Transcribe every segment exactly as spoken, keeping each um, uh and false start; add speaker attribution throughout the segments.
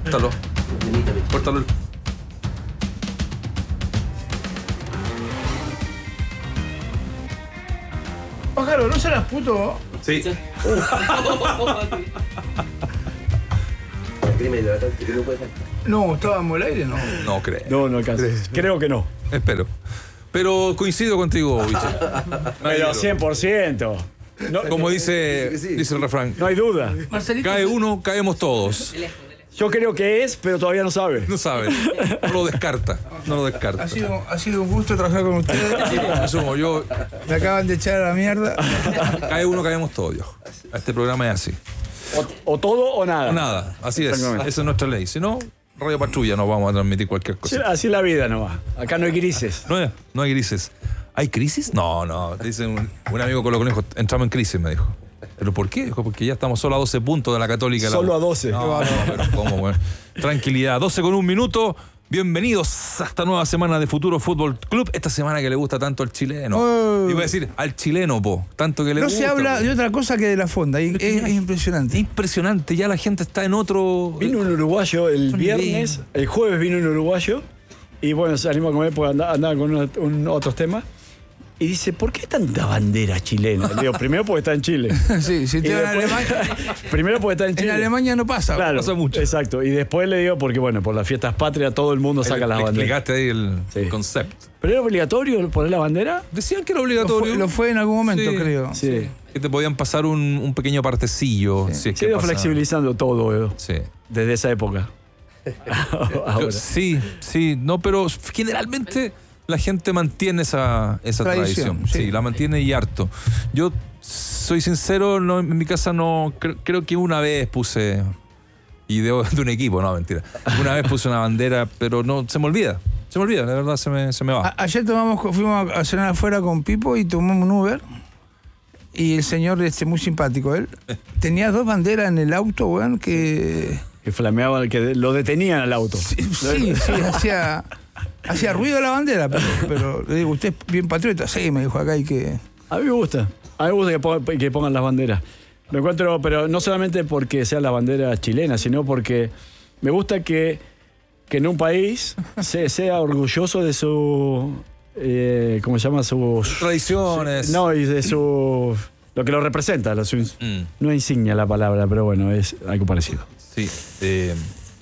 Speaker 1: Córtalo. Córtalo.
Speaker 2: Pájaro, ¿no serás puto?
Speaker 1: Sí.
Speaker 2: No, estábamos al aire, no.
Speaker 1: No creo.
Speaker 3: No, no alcanza. Creo que no.
Speaker 1: Espero. Pero coincido contigo, bicho.
Speaker 3: Pero cien por ciento. No,
Speaker 1: Como dice, dice el refrán.
Speaker 3: no hay duda.
Speaker 2: Marcelito.
Speaker 1: Cae uno, caemos todos.
Speaker 3: Yo creo que es, pero todavía no sabe.
Speaker 1: No sabe. No lo descarta. No lo descarta.
Speaker 2: Ha sido, ha sido un gusto trabajar con ustedes.
Speaker 1: Asumo, yo.
Speaker 2: Me acaban de echar a la mierda.
Speaker 1: Cae uno, caemos todos, viejo. Este programa es así.
Speaker 3: O, o todo o nada.
Speaker 1: Nada, así es.
Speaker 3: Exactamente.
Speaker 1: Esa es nuestra ley. Si no, Radio Patrulla nos vamos a transmitir cualquier
Speaker 3: Así,
Speaker 1: cosa.
Speaker 3: así es la vida nomás. Acá no hay grises.
Speaker 1: No hay, no hay crisis. ¿Hay crisis? No, no. Dice un, un amigo con los conejos, entramos en crisis, me dijo. ¿Pero por qué? Dijo, porque ya estamos solo a doce puntos de la Católica.
Speaker 3: Solo
Speaker 1: la...
Speaker 3: a doce.
Speaker 1: No, no, pero ¿cómo, güey? Tranquilidad. doce con un minuto. Bienvenidos a esta nueva semana de Futuro Fútbol Club. Esta semana que le gusta tanto al chileno.
Speaker 2: Oh.
Speaker 1: Iba a decir al chileno, po. Tanto que le
Speaker 2: No
Speaker 1: gusta.
Speaker 2: se habla
Speaker 1: po.
Speaker 2: de otra cosa que de la fonda. y-
Speaker 1: Pero
Speaker 2: Es,
Speaker 1: es que
Speaker 2: es
Speaker 1: ya-
Speaker 2: impresionante.
Speaker 1: Impresionante. Ya la gente está en otro.
Speaker 3: Vino un uruguayo el
Speaker 1: Son
Speaker 3: viernes,
Speaker 1: bien.
Speaker 3: el jueves vino un uruguayo y bueno, salimos a comer porque andaba, andaba con unos, un- otros temas. Y dice, ¿por qué tanta bandera chilena? Le digo, primero porque está en Chile.
Speaker 2: Sí, si
Speaker 3: Y
Speaker 2: te vas a
Speaker 3: después-
Speaker 2: Alemania.
Speaker 3: primero porque está en
Speaker 2: En
Speaker 3: Chile.
Speaker 2: Alemania no pasa.
Speaker 3: Claro,
Speaker 1: pasa mucho.
Speaker 3: Exacto. Y después le digo, porque bueno, por las fiestas patrias todo el mundo saca
Speaker 1: Le-
Speaker 3: las
Speaker 1: le
Speaker 3: banderas.
Speaker 1: explicaste ahí el
Speaker 3: Sí.
Speaker 1: concepto.
Speaker 3: ¿Pero era obligatorio poner la bandera?
Speaker 1: Decían que era
Speaker 2: Lo
Speaker 1: obligatorio.
Speaker 2: fue, lo fue en algún momento,
Speaker 1: Sí.
Speaker 2: creo.
Speaker 3: Sí.
Speaker 1: Que te podían pasar un, un pequeño partecillo. Si es
Speaker 3: Se
Speaker 1: que
Speaker 3: ha ido
Speaker 1: pasa-
Speaker 3: flexibilizando todo eh,
Speaker 1: Sí.
Speaker 3: desde esa época. Ahora.
Speaker 1: Yo- sí, sí, no, pero generalmente la gente mantiene esa, esa tradición.
Speaker 2: Tradición,
Speaker 1: Sí.
Speaker 2: sí.
Speaker 1: la mantiene y harto. Yo soy sincero, no, en mi casa no. Creo, creo que una vez puse. Y de, de un equipo, no, mentira. Una vez puse una bandera, pero no, se me olvida. Se me olvida, la verdad se me, se me va.
Speaker 2: A- ayer tomamos, fuimos a cenar afuera con Pipo y tomamos un Uber. Y el señor, este, muy simpático, él, tenía dos banderas en el auto, weón, que.
Speaker 3: Que flameaba, que lo detenían al auto.
Speaker 2: Sí, sí, hacía. Hacía ruido la bandera, pero, pero le digo, ¿usted es bien patriota? Sí, me dijo, acá hay que.
Speaker 3: A mí me gusta. A mí me gusta que pongan, que pongan las banderas. Lo encuentro, pero no solamente porque sea la bandera chilena, sino porque me gusta que, que en un país se, sea orgulloso de su. Eh, ¿Cómo se llama? Sus.
Speaker 1: Tradiciones.
Speaker 3: No, y de su. Lo que lo representa. Lo, su-
Speaker 1: Mm.
Speaker 3: No insignia la palabra, pero bueno, es algo parecido.
Speaker 1: Sí. eh,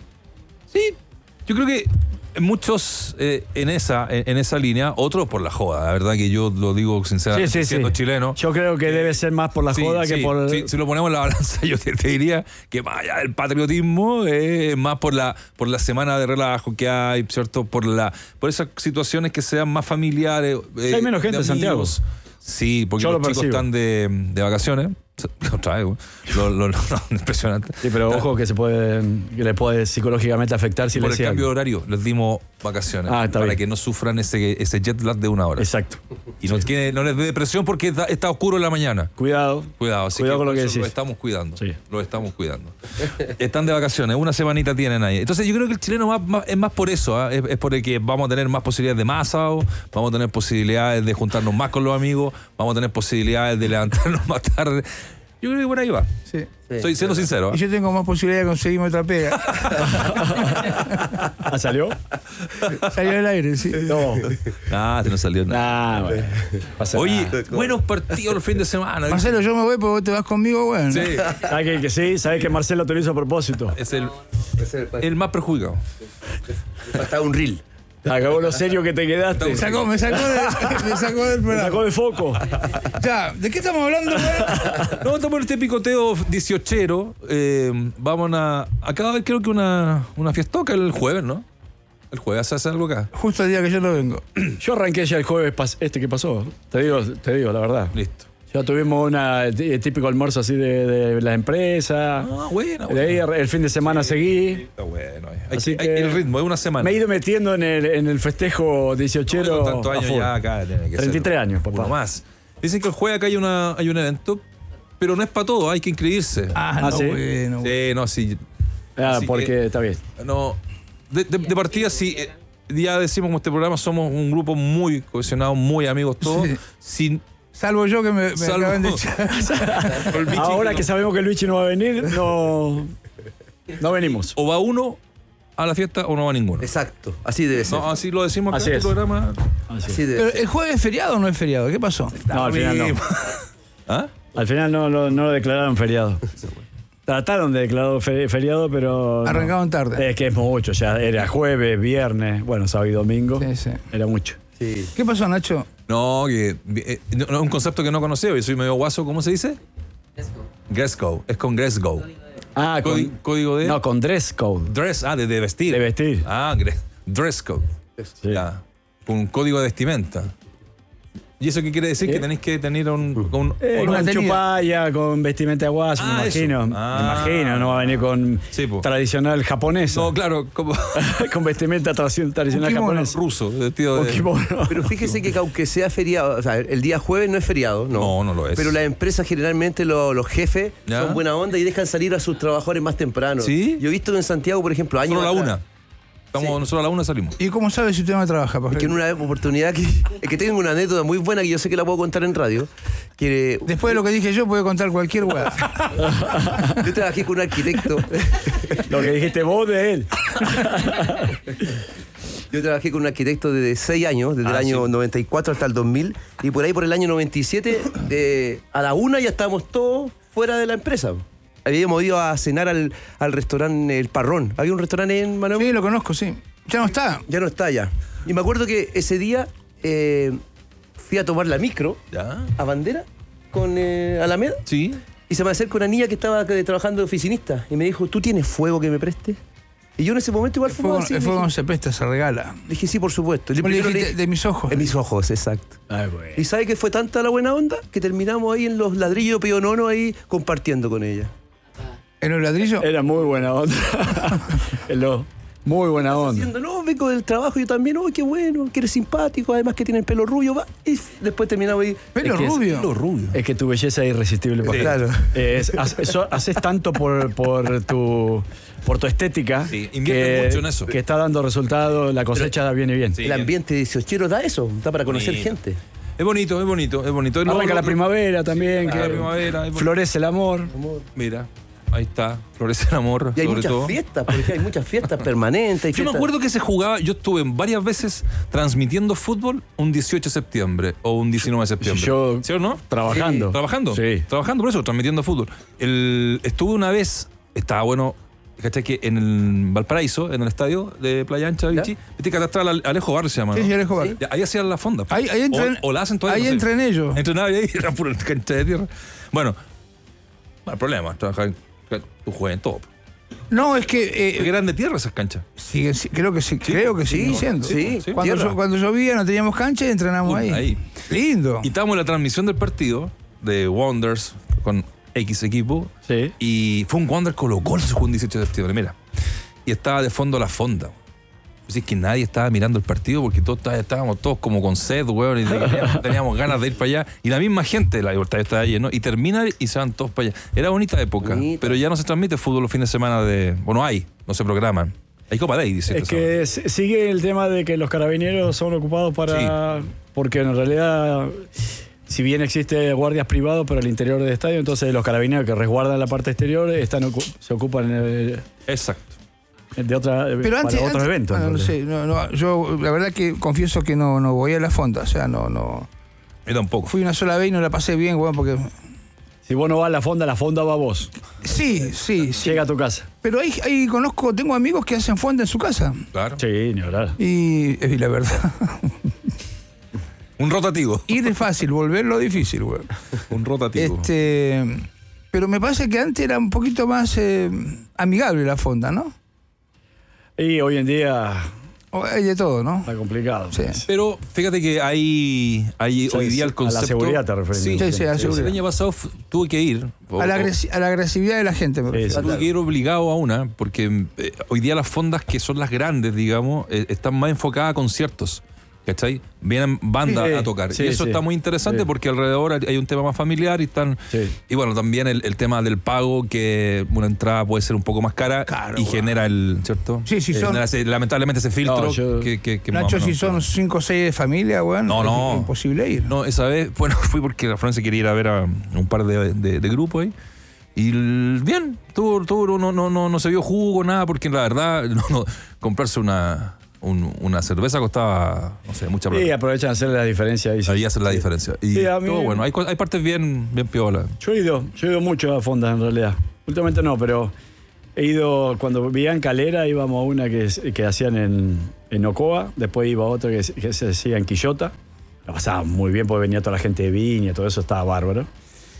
Speaker 1: sí, yo creo que muchos eh, en esa en, en esa línea, otros por la joda, la verdad que yo lo digo sinceramente,
Speaker 3: Sí, sí,
Speaker 1: siendo
Speaker 3: sí.
Speaker 1: chileno.
Speaker 3: Yo creo que debe ser más por la
Speaker 1: Sí,
Speaker 3: joda
Speaker 1: sí,
Speaker 3: que por.
Speaker 1: sí, si lo ponemos en la balanza, yo te, te diría que más allá del patriotismo, es más por la por la semana de relajo que hay, ¿cierto? Por la por esas situaciones que sean más familiares. eh,
Speaker 3: Hay menos gente
Speaker 1: de
Speaker 3: en Santiago.
Speaker 1: amigos. Sí, porque
Speaker 3: Yo
Speaker 1: los
Speaker 3: lo
Speaker 1: chicos
Speaker 3: percibo.
Speaker 1: están de, de vacaciones. Otra vez, güey. Lo, lo, lo- no, impresionante.
Speaker 3: Sí, pero ojo que se puede, que le puede psicológicamente afectar si
Speaker 1: Por
Speaker 3: le
Speaker 1: el
Speaker 3: decía
Speaker 1: cambio de
Speaker 3: algo.
Speaker 1: horario, les dimos vacaciones
Speaker 3: Ah, está
Speaker 1: para
Speaker 3: bien.
Speaker 1: que no sufran ese, ese jet lag de una hora.
Speaker 3: Exacto.
Speaker 1: Y no, tiene- no les dé depresión porque está, está oscuro en la mañana.
Speaker 3: Cuidado.
Speaker 1: Cuidado, así
Speaker 3: Cuidado
Speaker 1: que
Speaker 3: con lo
Speaker 1: por
Speaker 3: que
Speaker 1: eso
Speaker 3: decís.
Speaker 1: lo estamos cuidando.
Speaker 3: Sí.
Speaker 1: Lo estamos cuidando. Están de vacaciones, una semanita tienen ahí. Entonces yo creo que el chileno más- más- es más por eso, ¿ah? es, es por el que vamos a tener más posibilidades de masa, o vamos a tener posibilidades de juntarnos más con los amigos, vamos a tener posibilidades de levantarnos más tarde. Yo creo que por ahí va.
Speaker 2: Sí.
Speaker 1: Estoy siendo sincero. ¿ah?
Speaker 2: Y yo tengo más posibilidad de conseguirme otra pega.
Speaker 3: ¿Ah, salió?
Speaker 2: Salió del aire, sí.
Speaker 3: No.
Speaker 1: Ah, te no salió nada.
Speaker 3: Nah, bueno. Pasa
Speaker 1: Oye,
Speaker 3: nada.
Speaker 1: buenos partidos el fin de semana.
Speaker 2: Marcelo, yo me voy porque vos te vas conmigo, weón.
Speaker 1: Sí,
Speaker 3: ¿Sabes que, que sí? ¿Sabes que Marcelo te lo hizo a propósito?
Speaker 1: es el, el más perjudicado.
Speaker 4: Faltaba un reel.
Speaker 3: Acabó lo serio que te quedaste.
Speaker 2: Me sacó, me sacó, de- me sacó del
Speaker 3: Me
Speaker 2: programa.
Speaker 3: sacó de foco.
Speaker 2: Ya, ¿de qué estamos hablando, weón?
Speaker 1: No, estamos en este picoteo dieciochero. Eh, vamos a. Acaba de haber creo que una, una fiestoca el jueves, ¿no? El jueves se hace algo acá.
Speaker 2: Justo el día que yo no vengo.
Speaker 3: Yo arranqué ya el jueves pas- este que pasó. Te digo, te digo la verdad.
Speaker 1: Listo.
Speaker 3: Ya tuvimos una t- típico almuerzo así de, de la empresa.
Speaker 1: Ah, bueno.
Speaker 3: De ahí el fin de semana seguí.
Speaker 1: Está bueno. Hay,
Speaker 3: Así
Speaker 1: hay-
Speaker 3: que-
Speaker 1: el ritmo, es una semana.
Speaker 3: Me he ido metiendo en el, en el festejo dieciochero.
Speaker 1: Con tantos
Speaker 3: a
Speaker 1: años
Speaker 3: full.
Speaker 1: ya acá tiene que ser
Speaker 3: treinta y tres años, papá.
Speaker 1: uno más. Dicen que el jueves acá hay, una, hay un evento, pero no es para todo, hay que inscribirse.
Speaker 2: Ah,
Speaker 3: Ah,
Speaker 2: no,
Speaker 3: ¿sí?
Speaker 2: bueno.
Speaker 1: Sí, no, sí.
Speaker 3: Ah,
Speaker 1: Así
Speaker 3: porque
Speaker 1: que-
Speaker 3: está bien.
Speaker 1: No, de, de- de partida sí, eh, ya decimos con este programa, somos un grupo muy cohesionado, muy amigos todos.
Speaker 2: Sí.
Speaker 1: Sin,
Speaker 2: Salvo yo que me, me
Speaker 1: Salvo-
Speaker 2: acaban de echar.
Speaker 1: el bichito,
Speaker 3: Ahora
Speaker 1: ¿no?
Speaker 3: que sabemos que Luigi no va a venir, no, no venimos.
Speaker 1: O va uno a la fiesta o no va ninguno.
Speaker 4: Exacto, así debe ser.
Speaker 1: No, así lo decimos acá
Speaker 3: Así
Speaker 1: en el
Speaker 3: es.
Speaker 1: programa.
Speaker 3: Así.
Speaker 4: Así debe
Speaker 2: Pero
Speaker 4: ser.
Speaker 2: el jueves es feriado o no es feriado, ¿qué pasó?
Speaker 3: No, al final no.
Speaker 1: ¿Ah?
Speaker 3: Al final no, no, no lo declararon feriado. Trataron de declarar fe- feriado, pero. no.
Speaker 2: Arrancaron tarde.
Speaker 3: Es que es mucho, ya era jueves, viernes, bueno, sábado y domingo.
Speaker 2: Sí, sí.
Speaker 3: Era mucho.
Speaker 4: Sí.
Speaker 2: ¿Qué pasó, Nacho?
Speaker 1: No, que eh, no, no, un concepto que no conocía, yo soy medio guaso, ¿cómo se dice? Dress code. Es con dress go.
Speaker 3: Ah, con,
Speaker 1: Códi- código de
Speaker 3: No, con dress code.
Speaker 1: dress, ah, de, de vestir.
Speaker 3: De vestir.
Speaker 1: Ah, gre- dress code.
Speaker 3: Sí.
Speaker 1: Ya. Con un código de vestimenta. ¿Y eso qué quiere decir?
Speaker 3: ¿Eh?
Speaker 1: Que tenéis que tener un, un-
Speaker 3: Eh,
Speaker 2: Una
Speaker 3: con
Speaker 2: tenida.
Speaker 3: chupalla, con vestimenta de guaso,
Speaker 1: Ah,
Speaker 3: me
Speaker 1: eso.
Speaker 3: imagino.
Speaker 1: Ah.
Speaker 3: Me imagino, no va a venir con
Speaker 1: Sí, po.
Speaker 3: tradicional japonesa.
Speaker 1: No, claro, como
Speaker 3: con vestimenta tradi- tradicional
Speaker 2: Un kimono
Speaker 3: japonesa.
Speaker 1: ruso, vestido
Speaker 3: Un
Speaker 1: de...
Speaker 3: kimono.
Speaker 4: Pero fíjese que aunque sea feriado, o sea, el día jueves no es feriado, no.
Speaker 1: No, no lo es.
Speaker 4: Pero las empresas generalmente, lo- los jefes,
Speaker 1: ¿Ya?
Speaker 4: son buena onda y dejan salir a sus trabajadores más temprano.
Speaker 1: ¿Sí?
Speaker 4: Yo he visto en Santiago, por ejemplo, años
Speaker 1: Solo a la
Speaker 4: atrás,
Speaker 1: una. Estamos,
Speaker 4: Sí.
Speaker 1: nosotros a la una salimos.
Speaker 2: ¿Y cómo sabes si usted no trabaja?
Speaker 4: Es que en una oportunidad que, es que tengo una anécdota muy buena que yo sé que la puedo contar en radio. Que
Speaker 2: Después de lo que dije yo, puedo contar cualquier weá.
Speaker 4: yo trabajé con un arquitecto.
Speaker 3: Lo que dijiste vos de él.
Speaker 4: Yo trabajé con un arquitecto desde seis años, desde
Speaker 1: Ah,
Speaker 4: el año
Speaker 1: sí.
Speaker 4: noventa y cuatro hasta el dos mil, y por ahí por el año noventa y siete, eh, a la una ya estábamos todos fuera de la empresa. Habíamos ido a cenar al, al restaurante El Parrón. Había un restaurante en Manaví.
Speaker 2: Sí, lo conozco, sí. Ya no está.
Speaker 4: Ya no está ya. Y me acuerdo que ese día eh, fui a tomar la micro
Speaker 1: ¿Ya?
Speaker 4: a Bandera con eh, Alameda,
Speaker 1: Sí.
Speaker 4: y se me acerca una niña que estaba eh, trabajando de oficinista y me dijo, ¿tú tienes fuego que me prestes? Y yo en ese momento igual
Speaker 2: El
Speaker 4: fumaba
Speaker 2: fuego,
Speaker 4: así.
Speaker 2: el
Speaker 4: le
Speaker 2: fuego no
Speaker 4: dije,
Speaker 2: se presta, se regala.
Speaker 4: le dije, sí, por supuesto. Le
Speaker 2: Vos le
Speaker 4: primero le
Speaker 2: dijiste,
Speaker 4: dije,
Speaker 2: de mis ojos.
Speaker 4: en mis ojos, exacto.
Speaker 3: Ay, güey.
Speaker 4: ¿Y sabe que fue tanta la buena onda que terminamos ahí en los ladrillos de Pionono ahí compartiendo con ella?
Speaker 2: ¿En el ladrillo?
Speaker 3: Era muy buena onda. En lo- muy buena onda.
Speaker 4: Diciendo, no, vengo del trabajo, yo también, oh, qué bueno, que eres simpático, además que tiene el pelo rubio, va. Y después terminamos ahí.
Speaker 2: Pelo
Speaker 3: Es que es-
Speaker 2: rubio.
Speaker 1: Lo rubio.
Speaker 3: Es que tu belleza es irresistible.
Speaker 4: Sí,
Speaker 3: Paco.
Speaker 4: claro.
Speaker 3: Es- hace- eso- haces tanto por, por tu por tu estética
Speaker 1: Sí, invierte mucho en eso.
Speaker 3: que está dando resultados, la cosecha viene bien.
Speaker 1: Sí.
Speaker 4: El ambiente de dieciochero da eso, da para conocer
Speaker 1: Bonito.
Speaker 4: gente.
Speaker 1: Es bonito, es bonito, es bonito. Lo-
Speaker 3: Arranca
Speaker 1: lo-
Speaker 3: la primavera también,
Speaker 1: Ah,
Speaker 3: que
Speaker 1: la primavera, es bonito.
Speaker 3: florece el amor.
Speaker 1: Mira, ahí está, florece el amor,
Speaker 4: Y hay
Speaker 1: sobre
Speaker 4: muchas
Speaker 1: todo.
Speaker 4: fiestas, porque hay muchas fiestas permanentes. hay
Speaker 1: Yo me
Speaker 4: fiestas-
Speaker 1: acuerdo que se jugaba, yo estuve varias veces transmitiendo fútbol un dieciocho de septiembre o un diecinueve de septiembre.
Speaker 3: Yo-
Speaker 1: ¿Sí o no?
Speaker 3: Trabajando.
Speaker 1: ¿Trabajando?
Speaker 3: Sí.
Speaker 1: Trabajando, por eso, transmitiendo fútbol. El, estuve una vez, estaba bueno, ¿cachai? Que en el Valparaíso, en el estadio de Playa Ancha, Vichy, viste que atrás está el Alejo Barrio se llama,
Speaker 2: Sí,
Speaker 1: ¿no?
Speaker 2: sí, Alejo Bar.
Speaker 1: Ya, ahí hacían la fonda.
Speaker 2: Ahí, ahí entran,
Speaker 1: o, o la hacen todavía.
Speaker 2: ahí
Speaker 1: no sé.
Speaker 2: entran ellos.
Speaker 1: Entrenaba ahí, era pura cancha de tierra. Bueno, no hay problema, trabajar, tú juegas en todo.
Speaker 2: No, es que
Speaker 1: Porque
Speaker 2: eh,
Speaker 1: eran de tierra esas canchas.
Speaker 2: sigue- sí, creo que sí, creo que
Speaker 4: sí,
Speaker 2: siguen siendo.
Speaker 4: sí,
Speaker 1: sí,
Speaker 2: Cuando,
Speaker 4: tierra.
Speaker 2: yo- cuando llovía no teníamos cancha y entrenamos
Speaker 1: Uy,
Speaker 2: ahí.
Speaker 1: ahí.
Speaker 2: Lindo.
Speaker 1: Y estábamos en la transmisión del partido de Wonders con X equipo.
Speaker 3: Sí.
Speaker 1: Y fue un Wonder Colo Colo, se jugó un dieciocho de septiembre, mira. Y estaba de fondo la fonda. Así que nadie estaba mirando el partido porque todos está- estábamos todos como con sed, weón, y teníamos, teníamos ganas de ir para allá. Y la misma gente, la libertad estaba lleno. Y termina y se van todos para allá. Era bonita época,
Speaker 4: Bonita.
Speaker 1: pero ya no se transmite fútbol los fines de semana de... Bueno, hay, no se programan. Hay Copa Day, dice.
Speaker 3: Es
Speaker 1: este
Speaker 3: que s- sigue el tema de que los carabineros son ocupados para... Porque en realidad, si bien existe guardias privados para el interior del estadio, entonces los carabineros que resguardan la parte exterior están ocu- se ocupan eh,
Speaker 1: Exacto.
Speaker 3: de otra,
Speaker 2: Pero
Speaker 3: para
Speaker 2: antes,
Speaker 3: otros
Speaker 2: antes-
Speaker 3: eventos.
Speaker 2: bueno, no
Speaker 3: ¿no?
Speaker 2: sé, no, no, yo la verdad que confieso que no, no voy a la fonda, o sea, no, no.
Speaker 1: Yo tampoco.
Speaker 2: Fui una sola vez y no la pasé bien, weón, porque.
Speaker 3: Si vos no vas a la fonda, la fonda va a vos.
Speaker 2: Sí, sí, sí.
Speaker 3: Llega a tu casa.
Speaker 2: Pero ahí, ahí conozco, tengo amigos que hacen fonda en su casa.
Speaker 1: Claro.
Speaker 3: Sí, ni hablar.
Speaker 2: Y, y la verdad.
Speaker 1: Un rotativo.
Speaker 2: Ir es fácil, volverlo difícil, weón.
Speaker 1: Un rotativo.
Speaker 2: Este. Pero me parece que antes era un poquito más eh, amigable la fonda, ¿no?
Speaker 3: Y hoy en día
Speaker 2: O hay de todo, ¿no?
Speaker 3: está complicado.
Speaker 2: Sí.
Speaker 1: Pero fíjate que hay, hay
Speaker 3: O sea,
Speaker 1: hoy día el
Speaker 3: a la
Speaker 1: concepto...
Speaker 3: seguridad te refieres,
Speaker 1: Sí,
Speaker 3: ¿no?
Speaker 2: Sí, sí, a la
Speaker 1: El
Speaker 2: seguridad.
Speaker 1: año pasado fu- tuve que ir. o-
Speaker 2: A la,
Speaker 1: o-
Speaker 2: agresi- a la agresividad de la gente, me
Speaker 3: Sí,
Speaker 2: refiero.
Speaker 3: sí.
Speaker 1: Tuve que ir obligado a una, porque eh, hoy día las fondas que son las grandes, digamos, eh, están más enfocadas a conciertos. ¿Cachai? Vienen bandas
Speaker 3: Sí,
Speaker 1: a tocar.
Speaker 3: sí,
Speaker 1: y eso
Speaker 3: sí.
Speaker 1: está muy interesante
Speaker 3: Sí.
Speaker 1: porque alrededor hay un tema más familiar y están.
Speaker 3: Sí.
Speaker 1: Y bueno, también el, el tema del pago, que una entrada puede ser un poco más cara
Speaker 2: Caro,
Speaker 1: y
Speaker 2: weón.
Speaker 1: genera el. ¿Cierto?
Speaker 2: Sí, sí, son-
Speaker 1: Genera ese- lamentablemente ese filtro
Speaker 3: No, yo-
Speaker 1: que, que, que más
Speaker 2: Nacho,
Speaker 1: o
Speaker 2: si
Speaker 1: menos-
Speaker 2: son cinco o seis de familia, weón,
Speaker 1: No,
Speaker 2: es
Speaker 1: no.
Speaker 2: imposible ir.
Speaker 1: No, esa vez, bueno, fui porque la Francia quería ir a ver a un par de, de- de grupos ahí. Y el- bien, tuvo, tuvo, no, no, no, no se vio jugo, nada, porque la verdad, no, no, comprarse una, un- una cerveza costaba, no sé, mucha plata.
Speaker 3: Sí, aprovechan de hacer la diferencia ahí. sí.
Speaker 1: Ahí hace la diferencia. Y
Speaker 3: Sí, a mí-
Speaker 1: todo bueno, hay, co- hay partes bien, bien piola.
Speaker 3: Yo he ido, yo he ido mucho a fondas en realidad. Últimamente no, pero he ido, cuando vivía en Calera, íbamos a una que, que hacían en, en Ocoa, después iba a otra que, que se hacía en Quillota. La pasaba muy bien porque venía toda la gente de Viña, todo eso estaba bárbaro.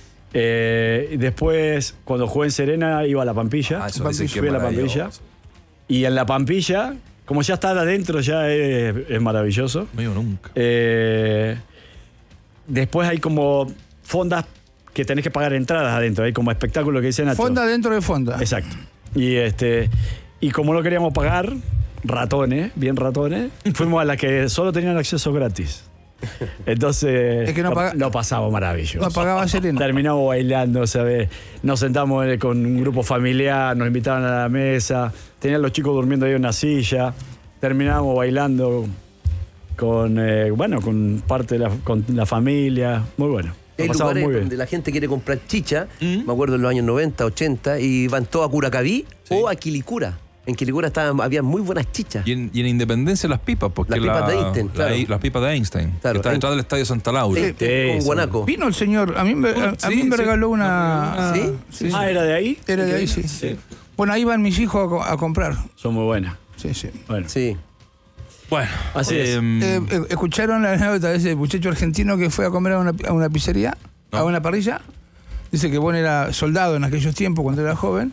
Speaker 3: Eh, y después, cuando jugué en Serena, iba a la Pampilla.
Speaker 1: Ah, eso
Speaker 3: Pampilla,
Speaker 1: dicen que
Speaker 3: fui
Speaker 1: es
Speaker 3: a la Pampilla.
Speaker 1: maravilloso.
Speaker 3: Y en la Pampilla, como ya está adentro, ya es, es maravilloso.
Speaker 1: No iba nunca.
Speaker 3: Eh, después hay como fondas que tenés que pagar entradas adentro, hay como espectáculo que dicen Nacho.
Speaker 2: Fonda dentro de fonda.
Speaker 3: Exacto. Y este y como no queríamos pagar, ratones, bien ratones, fuimos a las que solo tenían acceso gratis. Entonces
Speaker 2: Es que no paga-
Speaker 3: lo pasamos maravilloso.
Speaker 2: No pagaba Serena.
Speaker 3: Terminamos bailando, ¿sabes? Nos sentamos eh, con un grupo familiar, nos invitaban a la mesa, tenían los chicos durmiendo ahí en una silla, terminamos bailando con, eh, bueno, con parte de la, con la familia, muy bueno. Lo
Speaker 4: Hay
Speaker 3: pasamos
Speaker 4: lugares
Speaker 3: muy bien.
Speaker 4: donde la gente quiere comprar chicha,
Speaker 1: ¿Mm?
Speaker 4: me acuerdo en los años noventa, ochenta, y van todos a Curacaví
Speaker 1: Sí.
Speaker 4: o a Quilicura. En Quilicura estaban, había muy buenas chichas.
Speaker 1: Y en, y en Independencia las pipas, porque
Speaker 4: Las pipas
Speaker 1: la-
Speaker 4: de Einstein,
Speaker 1: la-
Speaker 4: claro.
Speaker 1: las pipas de Einstein,
Speaker 4: Claro,
Speaker 1: que está
Speaker 4: en-
Speaker 1: detrás del Estadio Santa Laura.
Speaker 4: Sí, con
Speaker 3: Eso.
Speaker 4: guanaco.
Speaker 2: Vino el señor, a mí me, a, a
Speaker 1: Sí,
Speaker 2: mí me
Speaker 1: sí.
Speaker 2: regaló una...
Speaker 4: ¿Sí?
Speaker 2: Sí,
Speaker 3: Ah, ¿era de ahí?
Speaker 2: Era de ahí, sí. Bueno, ahí van mis hijos a, co- a comprar.
Speaker 3: Son muy buenas.
Speaker 2: Sí, sí.
Speaker 3: Bueno.
Speaker 4: Sí.
Speaker 1: Bueno,
Speaker 3: Así es.
Speaker 1: em,
Speaker 2: Eh, eh, ¿Escucharon la anécdota de ese muchacho argentino que fue a comer a una, a una pizzería?
Speaker 1: No.
Speaker 2: A una parrilla. Dice que bueno, era soldado en aquellos tiempos cuando era joven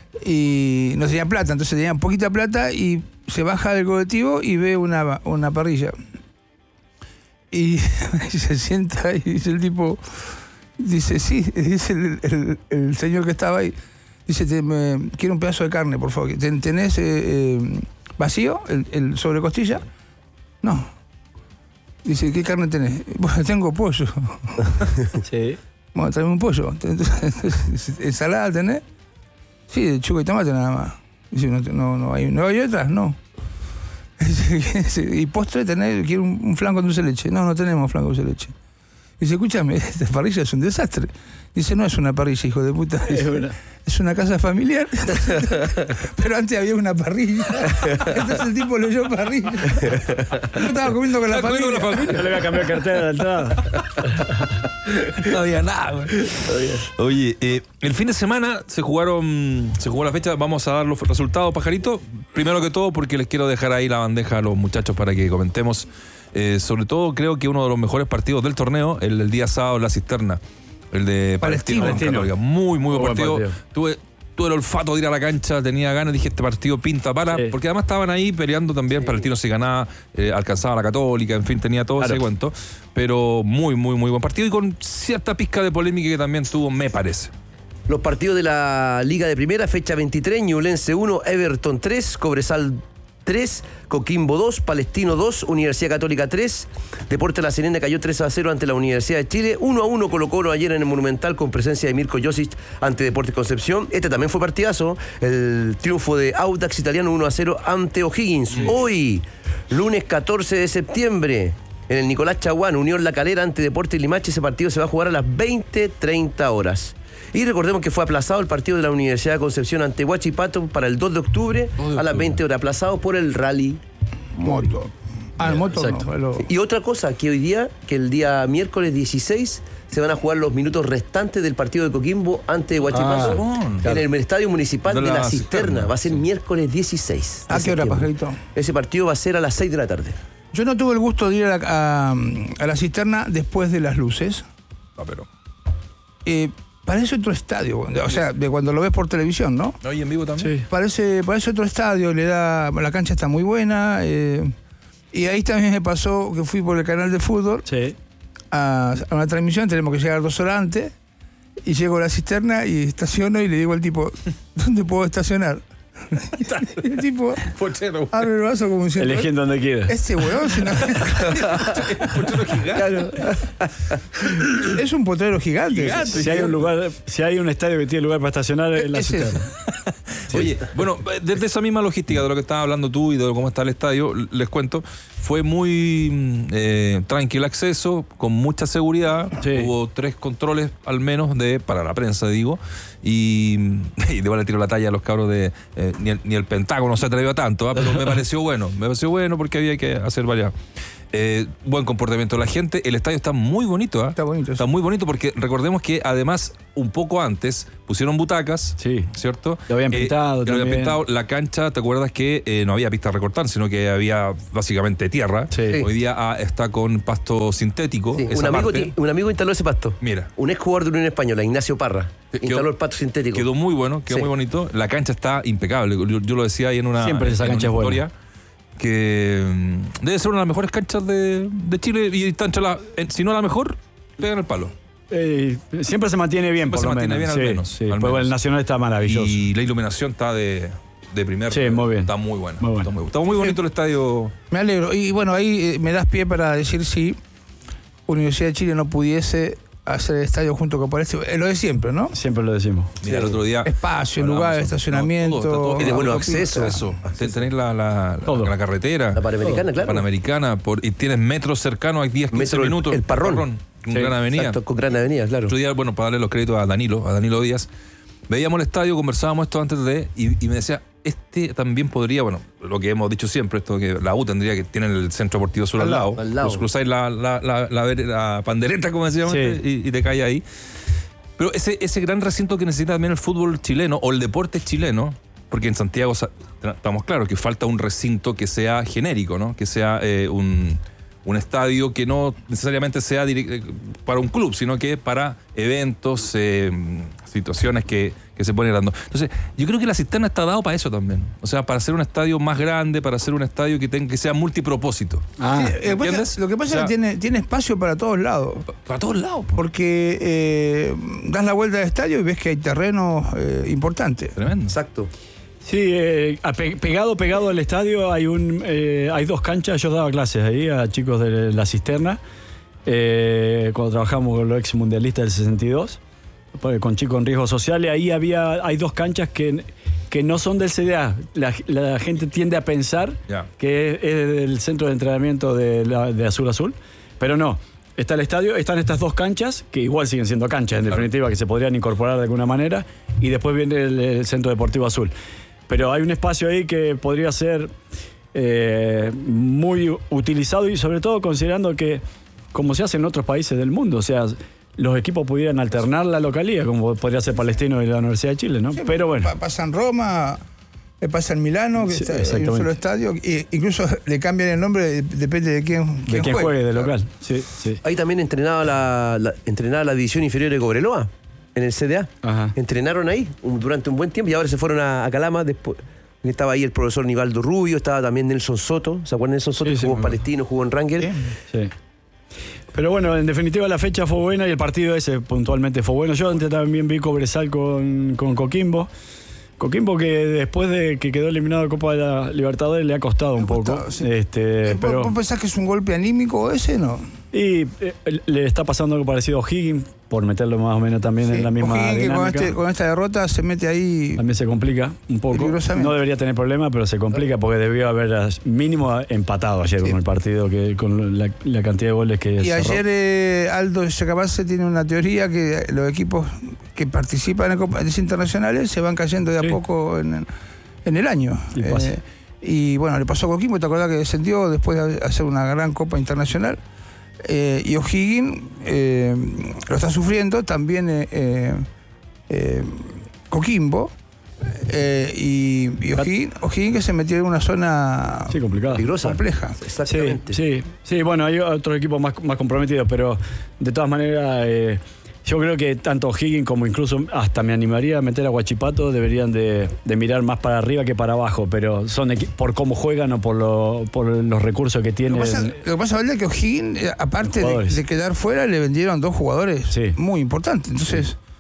Speaker 2: y no tenía plata, entonces tenía poquita plata y se baja del colectivo y ve una, una parrilla. Y, y se sienta y dice el tipo, dice, sí, dice el, el- el señor que estaba ahí, dice, te, me, quiero un pedazo de carne, por favor. ¿Ten- ¿Tenés eh, eh, vacío, el, el sobrecostilla? No. Dice, ¿qué carne tenés? Bueno, tengo pollo.
Speaker 3: Sí.
Speaker 2: Bueno, tráeme un pollo. ¿Ensalada tenés? Sí, de chuco y tomate nada más. Dice, no, no, no, hay, ¿no hay otras? No. Dice, ¿y postre tenés? Quiero un, un flanco de dulce de leche. No, no tenemos flanco de dulce de leche. Dice, escúchame, esta parrilla es un desastre. Dice, no es una parrilla, hijo de puta. Dice,
Speaker 3: Es una-
Speaker 2: es una casa familiar. Pero antes había una parrilla. Entonces el tipo leyó parrilla. Yo estaba comiendo con la
Speaker 1: Estaba comiendo
Speaker 2: familia.
Speaker 1: con la
Speaker 3: Yo le voy a cambiar cartera de entrada.
Speaker 1: no había nada, güey. Oye, eh, el fin de semana se jugaron, se jugó la fecha, vamos a dar los resultados, pajarito. Primero que todo, porque les quiero dejar ahí la bandeja a los muchachos para que comentemos. Eh, sobre todo, creo que uno de los mejores partidos del torneo, el del día sábado en la cisterna, el de Palestino,
Speaker 2: Palestino.
Speaker 1: con Católica. Muy, muy buen
Speaker 3: Muy buen
Speaker 1: partido.
Speaker 3: partido.
Speaker 1: Tuve, tuve el olfato de ir a la cancha, tenía ganas, dije, este partido pinta para,
Speaker 3: Sí.
Speaker 1: porque además estaban ahí peleando también, Palestino se ganaba, eh, alcanzaba a la Católica, en fin, tenía todo
Speaker 3: Claro.
Speaker 1: ese cuento. Pero muy, muy, muy buen partido y con cierta pizca de polémica que también tuvo, me parece.
Speaker 4: Los partidos de la Liga de Primera, fecha veintitrés, Ñublense uno, Everton tres, Cobresal tres, Coquimbo dos, Palestino dos, Universidad Católica tres, Deportes La Serena cayó tres a cero ante la Universidad de Chile, uno a uno Colo-Colo ayer en el Monumental con presencia de Mirko Josic ante Deportes Concepción. Este también fue partidazo, el triunfo de Audax Italiano uno a cero ante O'Higgins. Hoy, lunes catorce de septiembre, en el Nicolás Chaguán, Unión La Calera ante Deportes Limache, ese partido se va a jugar a las veinte treinta horas. Y recordemos que fue aplazado el partido de la Universidad de Concepción ante Huachipato para el dos de octubre a las veinte horas, aplazado por el rally.
Speaker 2: Moto. Ah, el moto
Speaker 3: Exacto.
Speaker 2: no. lo-
Speaker 4: Y otra cosa, que hoy día, que el día miércoles dieciséis, se van a jugar los minutos restantes del partido de Coquimbo ante Huachipato
Speaker 1: Ah,
Speaker 4: en
Speaker 1: claro.
Speaker 4: el Estadio Municipal
Speaker 1: De
Speaker 4: de
Speaker 1: la
Speaker 4: la Cisterna.
Speaker 1: Cisterna,
Speaker 4: Va a ser
Speaker 1: sí.
Speaker 4: miércoles dieciséis. de
Speaker 2: ¿A qué hora,
Speaker 4: septiembre.
Speaker 2: pajarito?
Speaker 4: Ese partido va a ser a las seis de la tarde.
Speaker 2: Yo no tuve el gusto de ir a la, a, a la cisterna después de las luces.
Speaker 1: Ah, pero.
Speaker 2: Eh, parece otro estadio, o sea, de cuando lo ves por televisión, ¿no?
Speaker 1: ¿No? ¿Y en vivo también?
Speaker 3: Sí.
Speaker 2: Parece, parece otro estadio, le da, la cancha está muy buena. eh, y ahí también me pasó que fui por el canal de fútbol
Speaker 3: Sí.
Speaker 2: a, a una transmisión, tenemos que llegar dos horas antes, y llego a la cisterna y estaciono y le digo al tipo, ¿dónde puedo estacionar? El tipo
Speaker 1: Pochero.
Speaker 2: abre el vaso como diciendo...
Speaker 3: Eligiendo donde quiera.
Speaker 2: Este weón es, una-
Speaker 1: Pochero gigante.
Speaker 2: es un potrero gigante.
Speaker 3: Si hay un lugar, si hay un estadio que tiene lugar para estacionar, es la
Speaker 2: Es eso.
Speaker 3: cisterna.
Speaker 1: Oye, bueno, desde esa misma logística de lo que estabas hablando tú y de cómo está el estadio, les cuento, fue muy eh, tranquilo acceso, con mucha seguridad.
Speaker 3: Sí.
Speaker 1: Hubo tres controles al menos de para la prensa, digo, y, y de le tiro la talla a los cabros de eh, ni, el, ni el Pentágono se atrevió a tanto, ¿ah? Pero me pareció bueno, me pareció bueno porque había que hacer varias. Eh, buen comportamiento de la gente. El estadio está muy bonito, ¿eh?
Speaker 2: Está bonito,
Speaker 1: Está
Speaker 2: sí.
Speaker 1: muy bonito porque recordemos que además un poco antes pusieron butacas,
Speaker 3: Sí.
Speaker 1: ¿cierto?
Speaker 3: Lo habían pintado
Speaker 1: lo habían
Speaker 3: también.
Speaker 1: pintado. La cancha, ¿te acuerdas que eh, no había pista a recortar, sino que había básicamente tierra?
Speaker 3: Sí.
Speaker 1: Hoy día ah, está con pasto sintético.
Speaker 4: Sí,
Speaker 1: esa
Speaker 4: un, amigo,
Speaker 1: parte.
Speaker 4: ti- un amigo instaló ese pasto.
Speaker 1: Mira.
Speaker 4: Un ex jugador de Unión Española, Ignacio Parra.
Speaker 1: Quedó-
Speaker 4: Instaló el pasto sintético.
Speaker 1: Quedó muy bueno, quedó
Speaker 4: Sí.
Speaker 1: muy bonito. La cancha está impecable. Yo, yo lo decía ahí en una,
Speaker 3: Siempre esa
Speaker 1: en
Speaker 3: cancha
Speaker 1: una
Speaker 3: es buena.
Speaker 1: historia, que mm, debe ser una de las mejores canchas de, de Chile y está entre la, en- si no la mejor, pegan el palo.
Speaker 3: Eh, siempre se mantiene bien,
Speaker 1: Siempre
Speaker 3: por
Speaker 1: se
Speaker 3: lo
Speaker 1: mantiene
Speaker 3: menos.
Speaker 1: bien al
Speaker 3: Sí,
Speaker 1: menos,
Speaker 3: sí.
Speaker 1: al
Speaker 3: Pues
Speaker 1: menos.
Speaker 3: el Nacional está maravilloso.
Speaker 1: Y la iluminación está de, de primer.
Speaker 3: Sí, muy bien.
Speaker 1: Está muy buena.
Speaker 3: Muy buena.
Speaker 1: Está, muy, está muy bonito el estadio.
Speaker 2: Me alegro. Y bueno, ahí eh, me das pie para decir si Universidad de Chile no pudiese hacer el estadio junto con Palestina. Es lo de siempre, ¿no?
Speaker 3: Siempre lo decimos.
Speaker 1: Mira, el otro día.
Speaker 2: Espacio,
Speaker 1: hablamos
Speaker 2: lugar,
Speaker 1: sobre-
Speaker 2: estacionamiento.
Speaker 1: no, todo, está todo-
Speaker 4: Tiene buen
Speaker 1: autopista,
Speaker 4: acceso.
Speaker 1: Eso. Ten- Tenés la, la, la,
Speaker 3: Todo.
Speaker 1: la carretera.
Speaker 4: La Panamericana, claro.
Speaker 1: Panamericana. Por, y tienes metros cercanos, hay diez, quince
Speaker 4: Metro el-
Speaker 1: minutos.
Speaker 4: el Parrón.
Speaker 1: Con
Speaker 3: Sí,
Speaker 1: gran avenida.
Speaker 4: Exacto, con Gran Avenida, claro.
Speaker 1: Otro día, bueno, para darle los créditos a Danilo, a Danilo Díaz, veíamos el estadio, conversábamos esto antes de, y, y me decía, este también podría, bueno, lo que hemos dicho siempre, esto que la U tendría que tener el Centro Deportivo Sur al,
Speaker 2: Al lado,
Speaker 1: lado,
Speaker 4: al lado.
Speaker 1: Pues cruzáis la, la, la, la, vere- la pandereta, como decíamos,
Speaker 3: Sí.
Speaker 1: antes, y, y te cae ahí. Pero ese, ese gran recinto que necesita también el fútbol chileno, o el deporte chileno, porque en Santiago sa- estamos claros que falta un recinto que sea genérico, ¿no? Que sea eh, un, un estadio que no necesariamente sea direct- eh, para un club, sino que para eventos, eh, situaciones que, que se ponen dando. Entonces, yo creo que la cisterna está dado para eso también. O sea, para hacer un estadio más grande, para hacer un estadio que, tenga, que sea multipropósito.
Speaker 3: Ah,
Speaker 2: Sí, eh, pasa-
Speaker 1: ¿entiendes?
Speaker 2: lo que pasa
Speaker 1: O sea,
Speaker 2: es que tiene, tiene espacio para todos lados.
Speaker 1: Pa- Para todos lados. po.
Speaker 2: Porque eh, das la vuelta al estadio y ves que hay terrenos eh, importantes.
Speaker 1: Tremendo.
Speaker 4: Exacto.
Speaker 3: sí, eh, a pe- pegado, pegado al estadio hay un, eh, hay dos canchas. Yo daba clases ahí a chicos de la cisterna eh, cuando trabajamos con los ex mundialistas del sesenta y dos, pues, con chicos en riesgo social. Y ahí había, hay dos canchas que, que no son del C D A. La, la gente tiende a pensar
Speaker 1: Ya.
Speaker 3: que es, es del centro de entrenamiento de, la, de Azul Azul, pero no. Está el estadio, están estas dos canchas, que igual siguen siendo canchas, en
Speaker 1: Claro.
Speaker 3: definitiva, que se podrían incorporar de alguna manera, y después viene el, el Centro Deportivo Azul. Pero hay un espacio ahí que podría ser eh, muy utilizado, y sobre todo considerando que, como se hace en otros países del mundo, o sea, los equipos pudieran alternar la localidad, como podría ser Palestino y la Universidad de Chile, ¿no?
Speaker 2: Sí,
Speaker 3: Pero bueno.
Speaker 2: pa- Pasa en Roma, eh, pasa en Milano, que
Speaker 3: Sí,
Speaker 2: está en un
Speaker 3: exactamente.
Speaker 2: solo estadio. Y incluso le cambian el nombre, de- depende de quién,
Speaker 3: De quién juegue, de
Speaker 2: Claro.
Speaker 3: local. Sí, sí.
Speaker 4: Ahí también entrenaba la, la- entrenaba la división inferior de Cobreloa, en el C D A.
Speaker 3: Ajá.
Speaker 4: Entrenaron ahí un- durante un buen tiempo y ahora se fueron a, a Calama. Después estaba ahí el profesor Nivaldo Rubio, estaba también Nelson Soto. ¿Se acuerdan de Nelson Soto?
Speaker 3: Sí,
Speaker 4: Que
Speaker 3: sí,
Speaker 4: jugó en
Speaker 3: me acuerdo.
Speaker 4: Palestino, jugó en Rangel.
Speaker 2: Bien.
Speaker 3: Sí. Pero bueno, en definitiva la fecha fue buena y el partido ese puntualmente fue bueno. Yo antes también vi Cobresal con, con Coquimbo. Coquimbo que después de que quedó eliminado de Copa de la Libertadores le ha costado un
Speaker 2: Le ha
Speaker 3: poco.
Speaker 2: costado, sí.
Speaker 3: Este,
Speaker 2: ¿Vos-
Speaker 3: pero,
Speaker 2: ¿Vos pensás que es un golpe anímico ese, no?
Speaker 3: y eh, le está pasando algo parecido a O'Higgins, por meterlo más o menos también
Speaker 2: Sí,
Speaker 3: en la misma
Speaker 2: O'Higgins que con,
Speaker 3: dinámica.
Speaker 2: este- con esta derrota se mete ahí.
Speaker 3: También se complica un poco.
Speaker 2: Peligrosamente.
Speaker 3: No debería tener problema, pero se complica porque debió haber as- mínimo empatado ayer
Speaker 2: Sí.
Speaker 3: con el partido, que con la, la cantidad de goles que
Speaker 2: Y
Speaker 3: cerró.
Speaker 2: ayer eh, Aldo Yacabase tiene una teoría que los equipos que participan en competencias internacionales se van cayendo de a
Speaker 3: Sí.
Speaker 2: poco en, en el año.
Speaker 3: Y pasa.
Speaker 2: Eh, y bueno, le pasó a Coquimbo, ¿te acordás que descendió después de hacer una gran Copa Internacional? Eh, y O'Higgins eh, lo está sufriendo también eh, eh, eh, Coquimbo. eh, y y O'Higgins, O'Higgins que se metió en una zona
Speaker 3: Sí, complicado.
Speaker 4: Peligrosa.
Speaker 2: compleja.
Speaker 4: Exactamente.
Speaker 3: Sí, sí, sí, bueno, hay otros equipos más, más comprometidos, pero de todas maneras, eh, yo creo que tanto O'Higgins como incluso hasta me animaría a meter a Huachipato, deberían de, de mirar más para arriba que para abajo, pero son equi- por cómo juegan o por, lo- por los recursos que
Speaker 2: Lo
Speaker 3: tienen.
Speaker 2: que pasa, lo que pasa Valde, es que O'Higgins, eh, aparte de,
Speaker 3: Jugadores.
Speaker 2: de quedar fuera, le vendieron dos jugadores
Speaker 3: Sí.
Speaker 2: muy importantes. Entonces,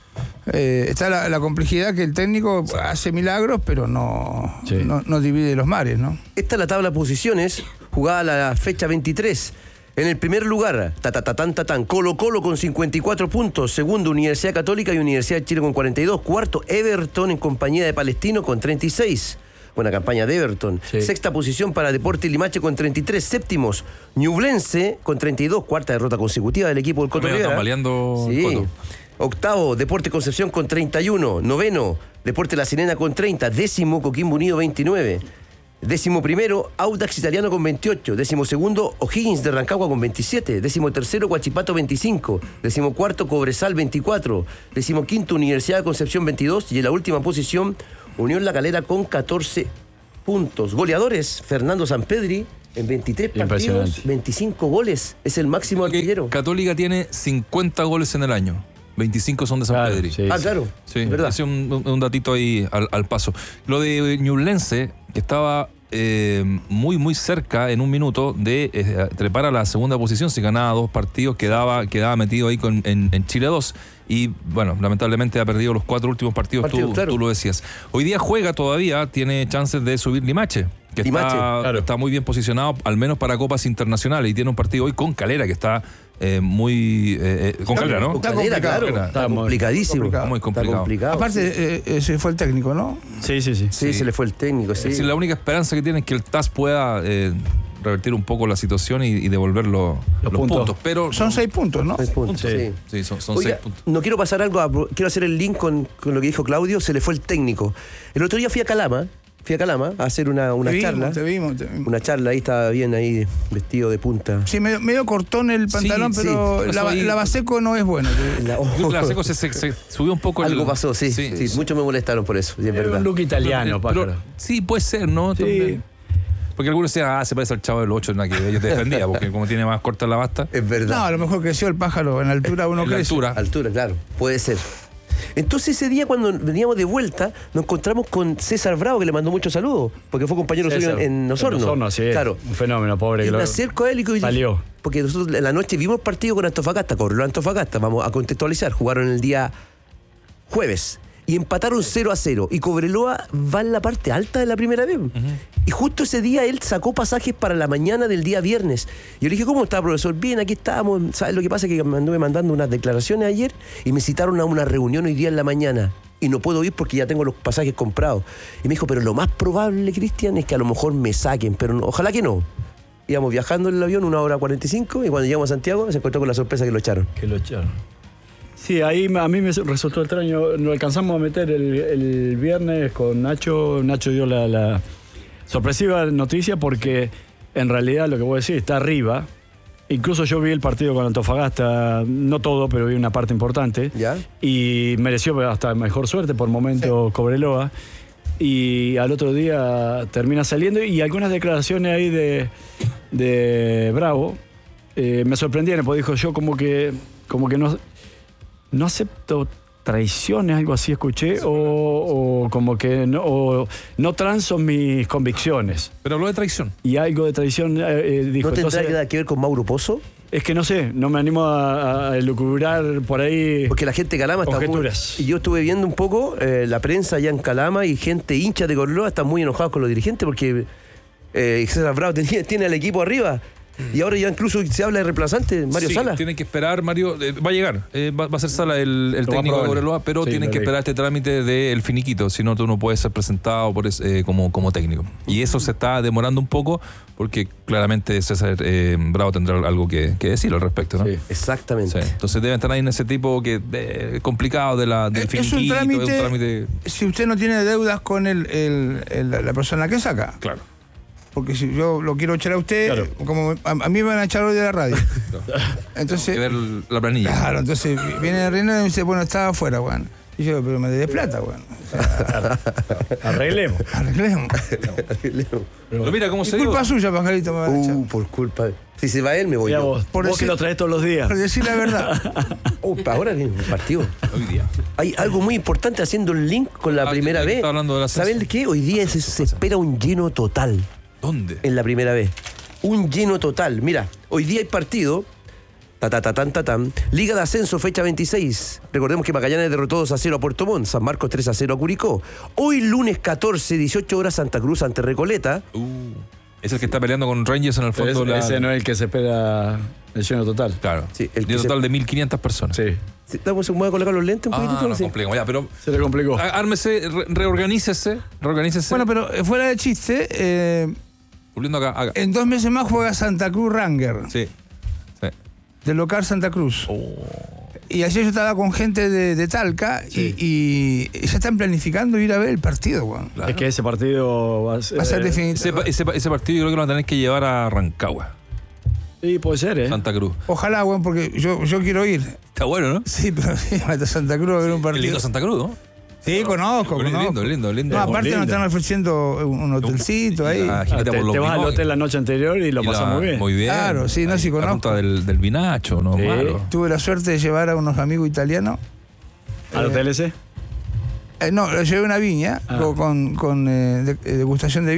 Speaker 2: eh, está la, la complejidad que el técnico hace milagros, pero no,
Speaker 3: Sí.
Speaker 2: no, no divide los mares, ¿no?
Speaker 4: Esta es la tabla de posiciones, jugada la fecha veintitrés. En el primer lugar, tatatán, tatán, Colo Colo con cincuenta y cuatro puntos. Segundo, Universidad Católica y Universidad de Chile con cuarenta y dos. Cuarto, Everton en compañía de Palestino con treinta y seis. Buena campaña de Everton.
Speaker 3: Sí.
Speaker 4: Sexta posición para Deportes Limache con treinta y tres. Séptimos, Ñublense con treinta y dos. Cuarta derrota consecutiva del equipo del Coto
Speaker 1: También
Speaker 4: Rivera.
Speaker 1: están baleando el
Speaker 4: Sí.
Speaker 1: Coto.
Speaker 4: Octavo, Deporte Concepción con treinta y uno. Noveno, Deporte La Serena con treinta. Décimo, Coquimbo Unido veintinueve. Décimo primero, Audax Italiano con veintiocho. Décimo segundo, O'Higgins de Rancagua con veintisiete. Décimo tercero, Huachipato veinticinco. Décimo cuarto, Cobresal veinticuatro. Décimo quinto, Universidad de Concepción veintidós. Y en la última posición, Unión La Calera con catorce puntos. Goleadores, Fernando Sampedri en veintitrés partidos,
Speaker 3: Impresionante.
Speaker 4: veinticinco goles. Es el máximo artillero.
Speaker 1: Católica tiene cincuenta goles en el año. veinticinco son de San
Speaker 3: Claro,
Speaker 1: Pedri.
Speaker 3: sí.
Speaker 4: Ah, claro.
Speaker 1: Sí,
Speaker 4: es verdad.
Speaker 1: ese es un, un datito ahí al, al paso. Lo de Ñublense, que estaba eh, muy, muy cerca en un minuto de eh, trepar a la segunda posición. Si ganaba dos partidos, quedaba, quedaba metido ahí con, en, en Chile dos. Y bueno, lamentablemente ha perdido los cuatro últimos partidos,
Speaker 4: Partidos,
Speaker 1: tú,
Speaker 4: claro.
Speaker 1: tú lo decías. Hoy día juega todavía, tiene chances de subir Limache, que
Speaker 4: Limache,
Speaker 1: está,
Speaker 3: claro.
Speaker 1: está muy bien posicionado, al menos para copas internacionales. Y tiene un partido hoy con Calera, que está eh, muy... eh, eh, con Calera, ¿no?
Speaker 4: Con Calera,
Speaker 2: complicado.
Speaker 4: claro.
Speaker 1: Está
Speaker 4: Está
Speaker 3: muy
Speaker 4: complicadísimo.
Speaker 2: complicado.
Speaker 1: Muy complicado.
Speaker 4: Está complicado.
Speaker 2: Aparte, eh, eh, se fue el técnico, ¿no?
Speaker 3: Sí, sí, sí.
Speaker 4: Sí,
Speaker 1: Sí.
Speaker 4: se le fue el técnico,
Speaker 1: Es
Speaker 4: sí.
Speaker 1: decir, la única esperanza que tiene es que el T A S pueda eh, revertir un poco la situación y, y devolver los,
Speaker 3: Los
Speaker 1: los
Speaker 3: puntos.
Speaker 1: puntos. Pero
Speaker 2: Son seis puntos, ¿no?
Speaker 4: Seis puntos,
Speaker 3: Sí.
Speaker 4: sí.
Speaker 1: sí, son, son
Speaker 4: Oiga,
Speaker 1: seis puntos.
Speaker 4: no quiero pasar algo, a- quiero hacer el link con, con lo que dijo Claudio, se le fue el técnico. El otro día fui a Calama, fui a Calama a hacer una, una
Speaker 2: te
Speaker 4: charla.
Speaker 2: vimos, te vimos, te vimos.
Speaker 4: Una charla, ahí estaba bien ahí, vestido de punta.
Speaker 2: Sí, medio, medio cortón el pantalón,
Speaker 1: Sí,
Speaker 2: pero
Speaker 1: sí.
Speaker 2: la,
Speaker 1: Ahí-
Speaker 2: la Baseco no es bueno.
Speaker 4: La-
Speaker 1: Yo creo que la Seco se, se- se subió un poco el-
Speaker 4: Algo pasó, sí, sí, muchos me molestaron por eso, sí, es
Speaker 3: Era
Speaker 4: verdad.
Speaker 3: un look italiano,
Speaker 1: Pero-
Speaker 3: pájaro.
Speaker 1: sí, puede ser, ¿no?
Speaker 3: Sí.
Speaker 1: También. Porque algunos decían, ah, se parece al Chavo del ocho, nada que ver. Yo te defendía, porque como tiene más corta la basta.
Speaker 4: Es
Speaker 2: No,
Speaker 4: verdad.
Speaker 2: a lo mejor creció el pájaro. En altura uno
Speaker 1: En la
Speaker 2: crece.
Speaker 1: altura.
Speaker 4: Altura, claro, puede ser. Entonces ese día cuando veníamos de vuelta nos encontramos con César Bravo, que le mandó muchos saludos, porque fue compañero suyo
Speaker 3: César,
Speaker 4: en, en Osorno.
Speaker 3: En Osorno, sí.
Speaker 4: Claro.
Speaker 3: Un fenómeno, pobre.
Speaker 4: Y
Speaker 3: que
Speaker 4: me
Speaker 3: lo-
Speaker 4: acerco a él y digo,
Speaker 3: Salió.
Speaker 4: porque nosotros en la noche vimos el partido con Antofagasta, corrió Antofagasta, vamos a contextualizar, jugaron el día jueves y empataron cero a cero y Cobreloa va en la parte alta de la primera vez. Y justo ese día él sacó pasajes para la mañana del día viernes. Y yo le dije, ¿cómo está, profesor? Bien, aquí estábamos. ¿Sabes lo que pasa? Que me anduve mandando unas declaraciones ayer y me citaron a una reunión hoy día en la mañana. Y no puedo ir porque ya tengo los pasajes comprados. Y me dijo, pero lo más probable, Cristian, es que a lo mejor me saquen, pero no- ojalá que no. Íbamos viajando en el avión una hora cuarenta y cinco y cuando llegamos a Santiago se encontró con la sorpresa que lo echaron.
Speaker 3: Que lo echaron. Sí, ahí me- a mí me resultó extraño. Nos alcanzamos a meter el, el viernes con Nacho. Nacho dio la, la sorpresiva noticia porque en realidad lo que voy a decir está arriba. Incluso yo vi el partido con Antofagasta, no todo, pero vi una parte importante.
Speaker 4: ¿Ya?
Speaker 3: Y mereció hasta mejor suerte por momento Cobreloa. Y al otro día termina saliendo. Y algunas declaraciones ahí de, de Bravo eh, me sorprendieron, porque dijo yo como que, como que no, no acepto traiciones, algo así escuché, o, o como que no, o no transo mis convicciones.
Speaker 1: Pero habló de traición.
Speaker 3: Y algo de traición eh, eh, dijo.
Speaker 4: ¿No tendrá
Speaker 3: Entonces,
Speaker 4: nada que ver con Mauro Pozo?
Speaker 3: es que no sé, no me animo a, a elucubrar por ahí.
Speaker 4: Porque la gente de Calama está muy...
Speaker 3: Conjeturas.
Speaker 4: Y yo estuve viendo un poco eh, la prensa allá en Calama y gente hincha de Cobreloa está muy enojada con los dirigentes porque eh, César Bravo tenía- tiene al equipo arriba. Y ahora ya incluso se habla de reemplazante, Mario
Speaker 1: Sí,
Speaker 4: Sala.
Speaker 1: tienen que esperar, Mario. eh, va a llegar. eh, va, va a ser Sala el, el
Speaker 3: Lo más
Speaker 1: técnico de
Speaker 3: probable.
Speaker 1: Cobreloa, pero
Speaker 3: Sí,
Speaker 1: tienen
Speaker 3: lo
Speaker 1: que
Speaker 3: vi.
Speaker 1: esperar este trámite del finiquito. Si no, tú no puedes ser presentado por es- eh, como, como técnico. Y eso se está demorando un poco porque claramente César eh, Bravo tendrá algo que, que decir al respecto, ¿no?
Speaker 3: Sí.
Speaker 4: Exactamente.
Speaker 1: Sí. Entonces deben estar ahí en ese tipo que eh, complicado de la, del
Speaker 2: Es
Speaker 1: finiquito.
Speaker 2: un trámite,
Speaker 1: es un trámite.
Speaker 2: si usted no tiene deudas con el, el- el- la persona que saca.
Speaker 1: Claro.
Speaker 2: Porque si yo lo quiero echar a usted,
Speaker 3: Claro.
Speaker 2: como a, a mí me van a echar hoy de la radio.
Speaker 1: Hay
Speaker 2: Entonces,
Speaker 1: que ver la planilla.
Speaker 2: claro, entonces viene el reino y me dice, bueno, estaba afuera, weón. Y yo, pero me debes plata, weón. O sea,
Speaker 3: Arreglemos.
Speaker 2: arreglemos.
Speaker 1: Pero mira cómo
Speaker 2: Y
Speaker 1: se dio.
Speaker 2: culpa suya, pajarito, me van a echar.
Speaker 4: Uh, por culpa. Si se va él, me voy
Speaker 3: Mira
Speaker 4: yo.
Speaker 3: vos,
Speaker 2: Por
Speaker 3: vos
Speaker 2: decir-
Speaker 3: que lo traes todos los días.
Speaker 2: Por decir la verdad.
Speaker 4: Uh, ahora viene un partido.
Speaker 1: Hoy día.
Speaker 4: Hay algo muy importante haciendo el link con la
Speaker 1: Ah,
Speaker 4: primera
Speaker 1: que- que
Speaker 4: vez.
Speaker 1: está hablando del ascenso.
Speaker 4: ¿Saben qué? Hoy día se, se espera un lleno total
Speaker 1: ¿Dónde?
Speaker 4: en la primera vez. Un lleno total. Mira, hoy día hay partido Ta, ta, ta, tan, ta, tan. Liga de Ascenso, fecha veintiséis. Recordemos que Magallanes derrotó dos a cero a Puerto Montt, San Marcos tres a cero a Curicó. Hoy lunes catorce, dieciocho horas, Santa Cruz ante Recoleta.
Speaker 1: Uh, es el que está peleando con Rangers en el
Speaker 3: Pero
Speaker 1: fondo.
Speaker 3: ese,
Speaker 1: la...
Speaker 3: ese no es el que se espera el lleno total.
Speaker 1: Claro.
Speaker 4: Sí, el
Speaker 1: el
Speaker 4: que
Speaker 1: total
Speaker 4: se-
Speaker 1: de mil quinientas personas.
Speaker 3: Sí,
Speaker 4: Sí, ¿estamos- ¿Se puede colocar los lentes un
Speaker 1: Ah,
Speaker 4: poquitito?
Speaker 1: no,
Speaker 4: Sí.
Speaker 1: complicamos. Ya, pero
Speaker 3: se le complicó.
Speaker 1: á- ármese, re- reorganícese, reorganícese.
Speaker 2: Bueno, pero eh, fuera de chiste, eh,
Speaker 1: Volviendo acá, acá.
Speaker 2: en dos meses más juega Santa Cruz Ranger,
Speaker 1: Sí. Sí.
Speaker 2: del local Santa Cruz.
Speaker 1: Oh.
Speaker 2: Y ayer yo estaba con gente de, de Talca
Speaker 3: Sí.
Speaker 2: y, y ya están planificando ir a ver el partido, weón.
Speaker 1: Claro.
Speaker 3: Es que ese partido va a ser.
Speaker 2: Va a ser
Speaker 3: eh,
Speaker 1: Ese,
Speaker 2: definitivo.
Speaker 1: pa- ese, pa- ese partido yo creo que lo van a tener que llevar a Rancagua,
Speaker 3: Sí, puede ser, ¿eh?
Speaker 1: Santa Cruz.
Speaker 2: Ojalá, weón, porque yo, yo quiero ir.
Speaker 1: Está bueno, ¿no?
Speaker 2: Sí, pero sí, a Santa Cruz a ver un
Speaker 1: Qué
Speaker 2: partido.
Speaker 1: lindo Santa Cruz, ¿no?
Speaker 2: Sí, conozco,
Speaker 1: Lindo,
Speaker 2: conozco.
Speaker 1: lindo, lindo.
Speaker 2: No, aparte
Speaker 3: lindo.
Speaker 2: nos están ofreciendo un, un hotelcito ahí.
Speaker 1: Ah,
Speaker 3: Ah,
Speaker 1: jinete
Speaker 3: te,
Speaker 1: por los
Speaker 3: te vas al
Speaker 1: vinos
Speaker 3: hotel la noche anterior y lo
Speaker 1: y la-
Speaker 3: pasas muy bien.
Speaker 1: Muy bien.
Speaker 2: Claro, sí, no,
Speaker 1: Ahí,
Speaker 2: sí,
Speaker 1: la
Speaker 2: conozco.
Speaker 1: ruta del, del vinacho, no
Speaker 3: Sí.
Speaker 1: malo.
Speaker 2: Tuve la suerte de llevar a unos amigos italianos.
Speaker 3: ¿Al hotel ese?
Speaker 2: Eh, no, llevé una viña
Speaker 3: Ah.
Speaker 2: con, con, con, eh, de- degustación de